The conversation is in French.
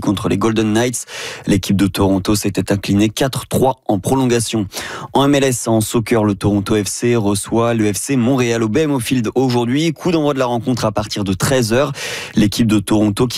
contre les Golden Knights. L'équipe de Toronto s'était inclinée 4-3 en prolongation. En MLS, en soccer, le Toronto FC reçoit le FC Montréal au BMO Field aujourd'hui. Coup d'envoi de la rencontre à partir de 13h. L'équipe de Toronto qui